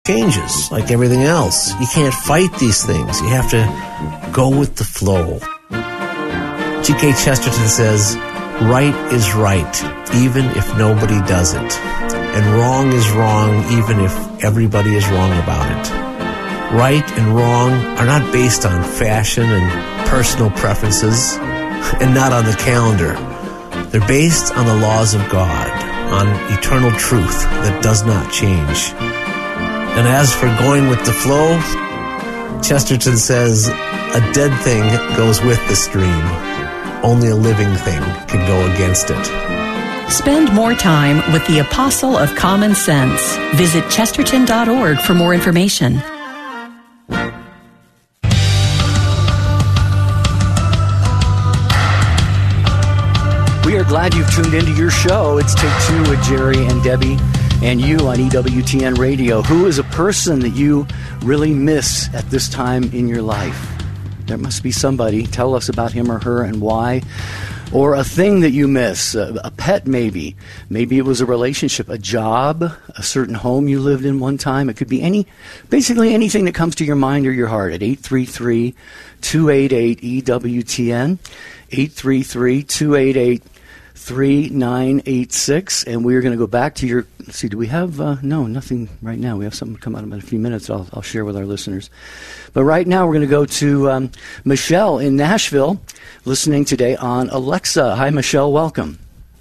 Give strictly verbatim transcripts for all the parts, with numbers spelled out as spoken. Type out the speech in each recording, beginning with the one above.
changes like everything else. You can't fight these things. You have to go with the flow. G K Chesterton says, right is right, even if nobody does it. And wrong is wrong, even if everybody is wrong about it. Right and wrong are not based on fashion and personal preferences, and not on the calendar. They're based on the laws of God, on eternal truth that does not change. And as for going with the flow, Chesterton says, a dead thing goes with the stream. Only a living thing can go against it. Spend more time with the Apostle of Common Sense. Visit chesterton dot org for more information. We are glad you've tuned into your show. It's Take Two with Jerry and Debbie and you on E W T N Radio. Who is a person that you really miss at this time in your life? There must be somebody. Tell us about him or her and why. Or a thing that you miss, a, a pet maybe. Maybe it was a relationship, a job, a certain home you lived in one time. It could be any, basically anything that comes to your mind or your heart at eight three three, two eight eight, E W T N, eight three three, two eight eight, three nine eight six. And we're going to go back to your, let's see, do we have, uh, no, nothing right now. We have something to come out in a few minutes I'll, I'll share with our listeners. But right now we're going to go to um, Michelle in Nashville, listening today on Alexa. Hi, Michelle. Welcome.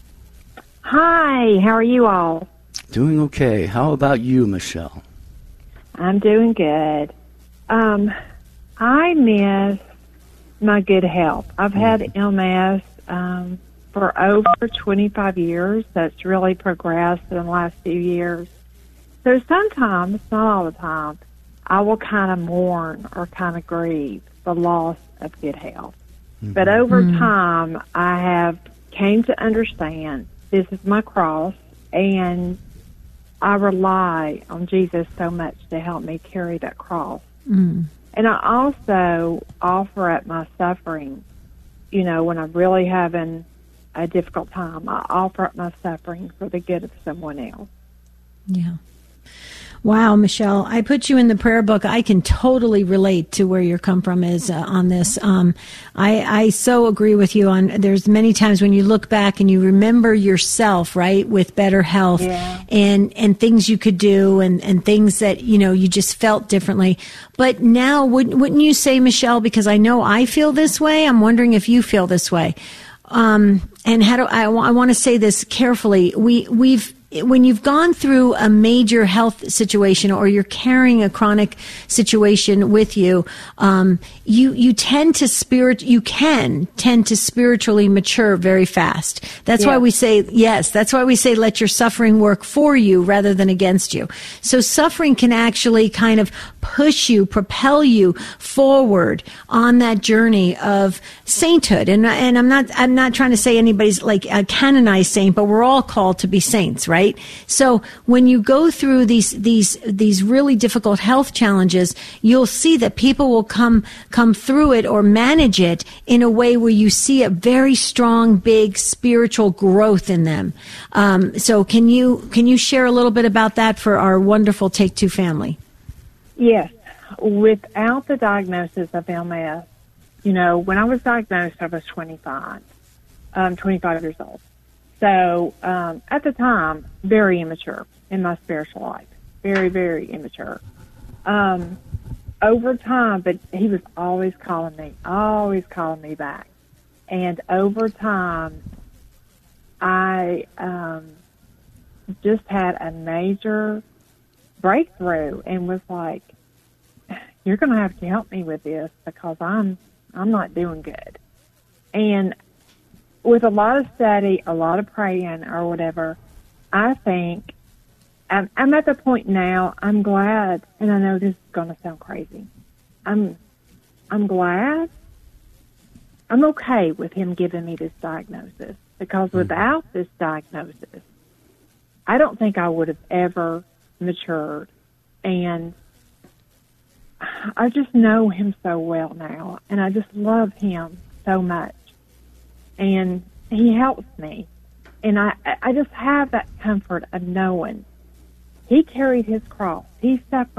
Hi. How are you all? Doing okay. How about you, Michelle? I'm doing good. Um, I miss my good health. I've had M S um, for over twenty-five years. That's really progressed in the last few years. So sometimes, not all the time, I will kind of mourn or kind of grieve the loss of good health. Mm-hmm. But over mm-hmm. time, I have came to understand this is my cross, and I rely on Jesus so much to help me carry that cross. Mm. And I also offer up my suffering. You know, when I'm really having a difficult time, I offer up my suffering for the good of someone else. Yeah. Wow, Michelle, I put you in the prayer book. I can totally relate to where your come from is uh, on this. Um, I, I so agree with you on, there's many times when you look back and you remember yourself, right, with better health yeah. and, and things you could do and, and things that, you know, you just felt differently. But now, wouldn't, wouldn't you say, Michelle, because I know I feel this way, I'm wondering if you feel this way. Um, and how do I, I want to say this carefully. We, we've, when you've gone through a major health situation or you're carrying a chronic situation with you, um, you, you tend to spirit, you can tend to spiritually mature very fast. That's yeah. why we say, yes, that's why we say let your suffering work for you rather than against you. So suffering can actually kind of push you, propel you forward on that journey of sainthood. And, and I'm not, I'm not trying to say anybody's like a canonized saint, but we're all called to be saints, right? Right? So when you go through these these these really difficult health challenges, you'll see that people will come come through it or manage it in a way where you see a very strong, big spiritual growth in them. Um, so can you can you share a little bit about that for our wonderful Take Two family? Yes. Without the diagnosis of M S, you know, when I was diagnosed, I was twenty-five, um, twenty-five years old. So um, at the time, very immature in my spiritual life, very, very immature. Um, over time, but he was always calling me, always calling me back. And over time, I um, just had a major breakthrough and was like, you're going to have to help me with this because I'm I'm not doing good. And with a lot of study, a lot of praying or whatever, I think I'm, I'm at the point now, I'm glad, and I know this is going to sound crazy. I'm, I'm glad. I'm okay with him giving me this diagnosis because without this diagnosis, I don't think I would have ever matured. And I just know him so well now, and I just love him so much. And he helps me. And I, I just have that comfort of knowing He carried his cross. He suffered.